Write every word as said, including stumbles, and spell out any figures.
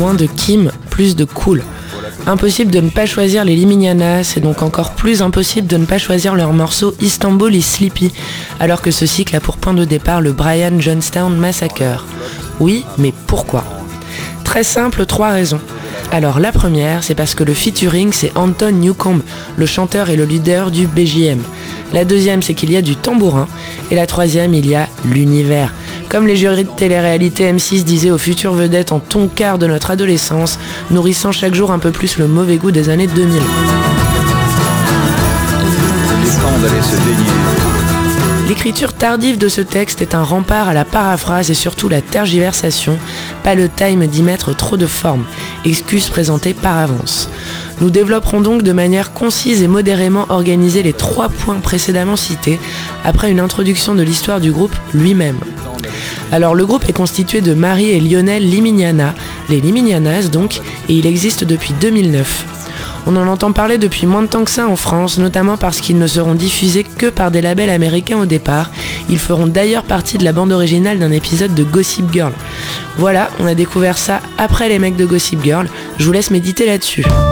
moins de Kim, plus de cool. Impossible de ne pas choisir les Liminiana, c'est donc encore plus impossible de ne pas choisir leur morceau Istanbul is Sleepy, alors que ce cycle a pour point de départ le Brian Jonestown Massacre. Oui, mais pourquoi ? Très simple, trois raisons. Alors la première, c'est parce que le featuring, c'est Anton Newcombe, le chanteur et le leader du B J M. La deuxième, c'est qu'il y a du tambourin. Et la troisième, il y a l'univers. Comme les jurys de télé-réalité M six disaient aux futures vedettes en tonquard de notre adolescence, nourrissant chaque jour un peu plus le mauvais goût des années deux mille. L'écriture tardive de ce texte est un rempart à la paraphrase et surtout la tergiversation, pas le time d'y mettre trop de forme, excuse présentée par avance. Nous développerons donc de manière concise et modérément organisée les trois points précédemment cités, après une introduction de l'histoire du groupe lui-même. Alors le groupe est constitué de Marie et Lionel Liminiana, les Liminianas donc, et il existe depuis deux mille neuf. On en entend parler depuis moins de temps que ça en France, notamment parce qu'ils ne seront diffusés que par des labels américains au départ. Ils feront d'ailleurs partie de la bande originale d'un épisode de Gossip Girl. Voilà, on a découvert ça après les mecs de Gossip Girl, je vous laisse méditer là-dessus.